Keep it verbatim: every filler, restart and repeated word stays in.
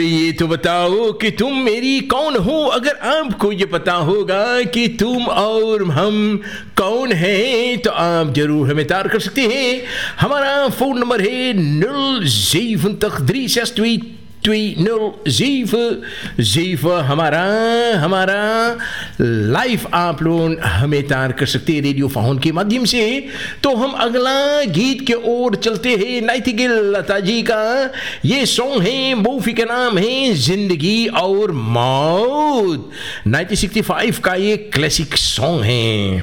ये तो बताओ कि तुम मेरी कौन हो। अगर आपको ये पता होगा कि तुम और हम कौन हैं तो आप जरूर हमें तार कर सकते हैं। हमारा फ़ोन नंबर है nul zeven drie zes twee twee nul zeven zeven। हमारा हमारा लाइव आप लोग हमें तार कर सकते हैं रेडियो फोन के माध्यम से। तो हम अगला गीत के ओर चलते हैं। नाइटिंगेल लता जी का ये सॉन्ग है, मूवी का नाम है जिंदगी और मौत। नाइनटीन सिक्सटी फाइव का ये क्लासिक सॉन्ग है।